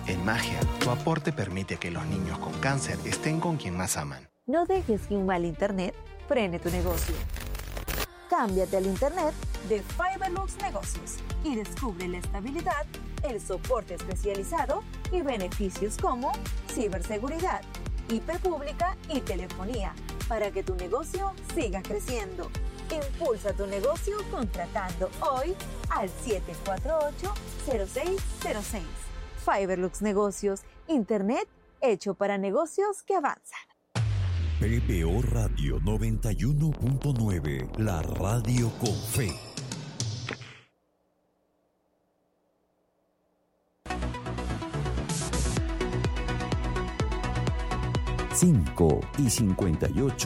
En Magia, tu aporte permite que los niños con cáncer estén con quien más aman. No dejes que un mal internet frene tu negocio. Cámbiate al internet de Fiberlux Negocios y descubre la estabilidad, el soporte especializado y beneficios como ciberseguridad, IP pública y telefonía para que tu negocio siga creciendo. Impulsa tu negocio contratando hoy al 748-0606. Fiberlux Negocios, internet hecho para negocios que avanzan. PBO Radio 91.9, la radio con fe. Cinco y 58.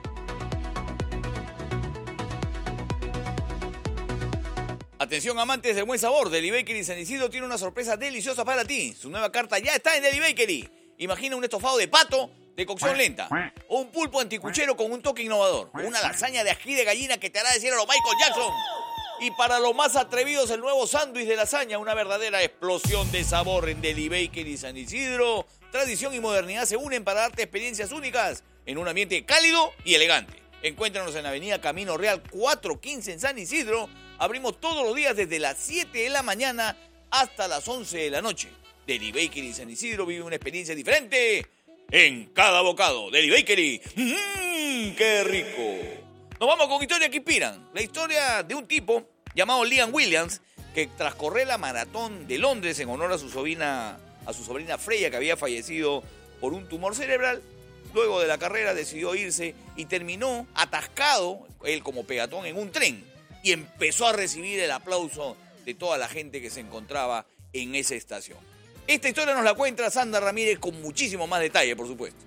Atención amantes del buen sabor, Deli Bakery San Isidro tiene una sorpresa deliciosa para ti. Su nueva carta ya está en Deli Bakery. Imagina un estofado de pato de cocción lenta, o un pulpo anticuchero con un toque innovador, o una lasaña de ají de gallina que te hará decir a lo Michael Jackson. Y para los más atrevidos, el nuevo sándwich de lasaña, una verdadera explosión de sabor en Deli Bakery San Isidro. Tradición y modernidad se unen para darte experiencias únicas en un ambiente cálido y elegante. Encuéntranos en la avenida Camino Real 415 en San Isidro. Abrimos todos los días desde las 7 de la mañana hasta las 11 de la noche. Deli Bakery San Isidro vive una experiencia diferente en cada bocado. Deli Bakery, ¡qué rico! Nos vamos con historias que inspiran. La historia de un tipo llamado Liam Williams que tras correr la maratón de Londres en honor a su sobrina Freya, que había fallecido por un tumor cerebral, luego de la carrera decidió irse y terminó atascado, él como peatón, en un tren. Y empezó a recibir el aplauso de toda la gente que se encontraba en esa estación. Esta historia nos la cuenta Sandra Ramírez con muchísimo más detalle, por supuesto.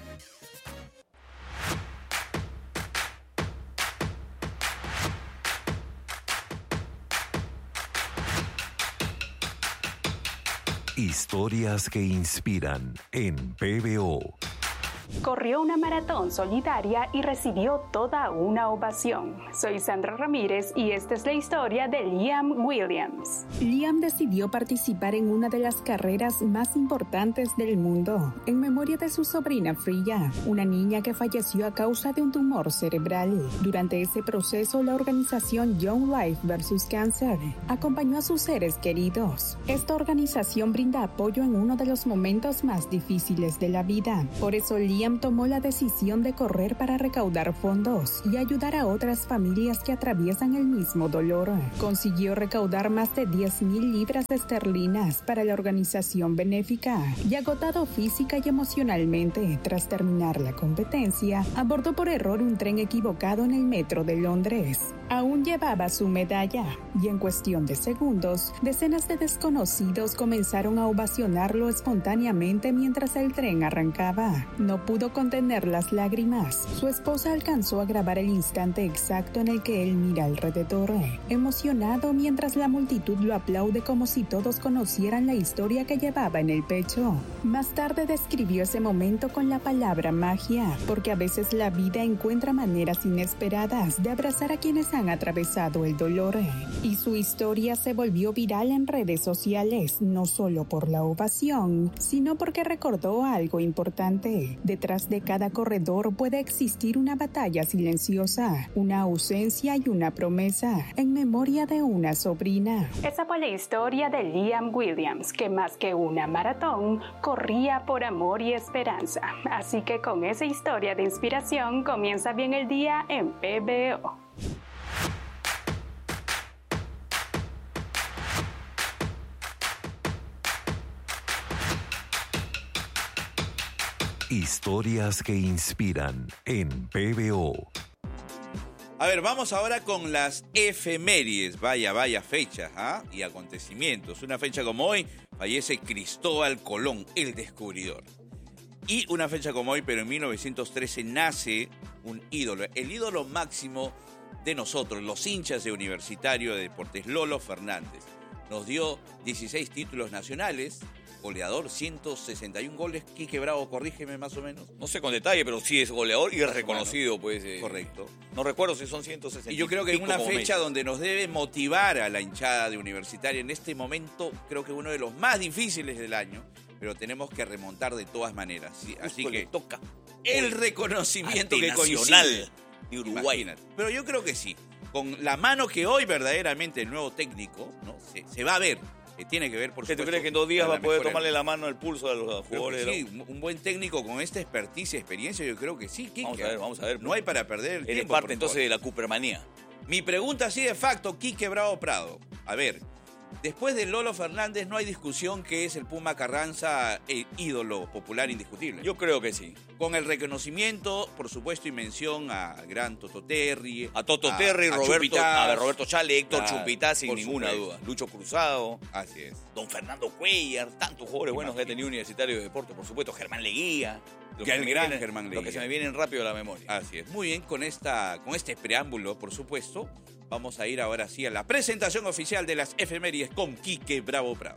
Historias que inspiran en PBO. Corrió una maratón solidaria y recibió toda una ovación. Soy Sandra Ramírez y esta es la historia de Liam Williams. Liam decidió participar en una de las carreras más importantes del mundo, en memoria de su sobrina Freya, una niña que falleció a causa de un tumor cerebral. Durante ese proceso, la organización Young Life vs. Cancer acompañó a sus seres queridos. Esta organización brinda apoyo en uno de los momentos más difíciles de la vida. Por eso Liam tomó la decisión de correr para recaudar fondos y ayudar a otras familias que atraviesan el mismo dolor. Consiguió recaudar más de 10,000 libras esterlinas para la organización benéfica y, agotado física y emocionalmente tras terminar la competencia, abordó por error un tren equivocado en el metro de Londres. Aún llevaba su medalla y en cuestión de segundos, decenas de desconocidos comenzaron a ovacionarlo espontáneamente mientras el tren arrancaba. No pudo contener las lágrimas. Su esposa alcanzó a grabar el instante exacto en el que él mira alrededor, emocionado mientras la multitud lo aplaude como si todos conocieran la historia que llevaba en el pecho. Más tarde describió ese momento con la palabra magia, porque a veces la vida encuentra maneras inesperadas de abrazar a quienes han atravesado el dolor. Y su historia se volvió viral en redes sociales, no solo por la ovación, sino porque recordó algo importante. Detrás de cada corredor puede existir una batalla silenciosa, una ausencia y una promesa, en memoria de una sobrina. Esa fue la historia de Liam Williams, que más que una maratón, corría por amor y esperanza. Así que con esa historia de inspiración comienza bien el día en PBO. Historias que inspiran en PBO. A ver, vamos ahora con las efemérides. Vaya fechas y acontecimientos. Una fecha como hoy fallece Cristóbal Colón, el descubridor. Y una fecha como hoy, pero en 1913, nace un ídolo. El ídolo máximo de nosotros, los hinchas de Universitario de Deportes, Lolo Fernández. Nos dio 16 títulos nacionales, goleador, 161 goles. Quique Bravo, corrígeme más o menos. No sé con detalle, pero sí es goleador y es reconocido, pues. Correcto. No recuerdo si son 160. Y yo creo que en una como fecha Messi. donde nos debe motivar a la hinchada de Universitaria, en este momento creo que uno de los más difíciles del año, pero tenemos que remontar de todas maneras. ¿Sí? Así Justo le que toca el reconocimiento que Nacional coincide de Uruguay. Imagínate. Pero yo creo que sí. Con la mano que hoy verdaderamente el nuevo técnico, ¿no? se va a ver. Que tiene que ver, por ¿Qué supuesto. tú crees que en 2 días va a poder tomarle la la mano al pulso a los jugadores? sí, un buen técnico con esta experticia y experiencia, yo creo que sí, Quique. Vamos a ver. No hay para perder el Eres tiempo. parte por entonces favor. de la Coopermanía. Mi pregunta así de facto, Quique Bravo Prado. A ver, después de Lolo Fernández no hay discusión que es el Puma Carranza el ídolo popular indiscutible. Yo creo que sí. Con el reconocimiento, por supuesto, y mención a gran Toto Terry. A Toto Terry, a Roberto, Chumpitaz. a Roberto Chale, Héctor Claro, Chumpitaz, sin por ninguna supuesto. duda. Lucho Cruzado, Así es. don Fernando Cuellar, tantos jugadores buenos que ha tenido Universitario de Deportes, por supuesto, Germán Leguía. Los Ya que el me gran vienen- Germán Los que Leguía. se me vienen rápido a la memoria. Así es. Muy bien, con este preámbulo, por supuesto, vamos a ir ahora sí a la presentación oficial de las efemérides con Quique Bravo Prado.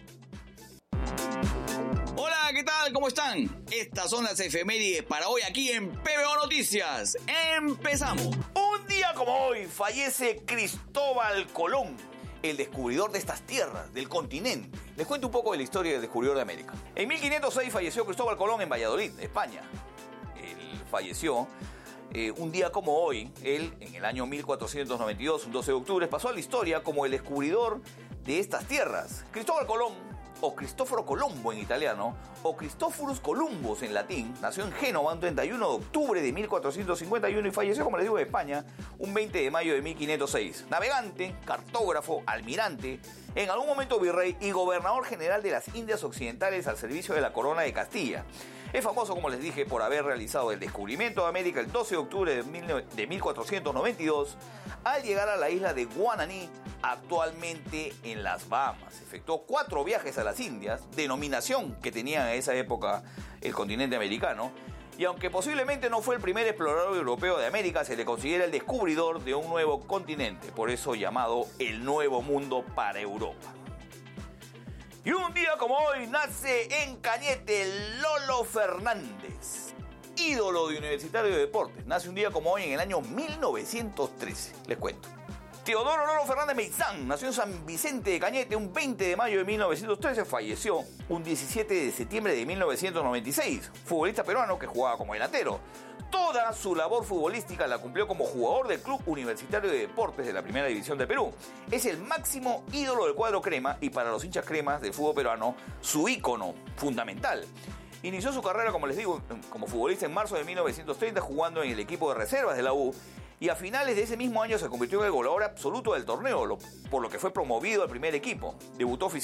Hola, ¿qué tal? ¿Cómo están? Estas son las efemérides para hoy aquí en PBO Noticias. ¡Empezamos! Un día como hoy fallece Cristóbal Colón, el descubridor de estas tierras, del continente. Les cuento un poco de la historia del descubridor de América. En 1506 falleció Cristóbal Colón en Valladolid, España. Él falleció un día como hoy. Él, en el año 1492, un 12 de octubre, pasó a la historia como el descubridor de estas tierras. Cristóbal Colón, o Cristoforo Colombo en italiano, o Christophorus Columbus en latín, nació en Génova un 31 de octubre de 1451 y falleció, como les digo, en España un 20 de mayo de 1506. Navegante, cartógrafo, almirante, en algún momento virrey y gobernador general de las Indias Occidentales al servicio de la corona de Castilla. Es famoso, como les dije, por haber realizado el descubrimiento de América el 12 de octubre de 1492 al llegar a la isla de Guananí, actualmente en las Bahamas. Efectuó 4 viajes a las Indias, denominación que tenía en esa época el continente americano, y aunque posiblemente no fue el primer explorador europeo de América, se le considera el descubridor de un nuevo continente, por eso llamado el Nuevo Mundo para Europa. Y un día como hoy nace en Cañete Lolo Fernández, ídolo de Universitario de Deportes. Nace un día como hoy en el año 1913, les cuento. Teodoro Lolo Fernández Meizán nació en San Vicente de Cañete un 20 de mayo de 1913, falleció un 17 de septiembre de 1996, futbolista peruano que jugaba como delantero. Toda su labor futbolística la cumplió como jugador del Club Universitario de Deportes de la Primera División de Perú. Es el máximo ídolo del cuadro crema y para los hinchas cremas del fútbol peruano, su ícono fundamental. Inició su carrera, como les digo, como futbolista en marzo de 1930 jugando en el equipo de reservas de la U y a finales de ese mismo año se convirtió en el goleador absoluto del torneo, por lo que fue promovido al primer equipo. Debutó oficialmente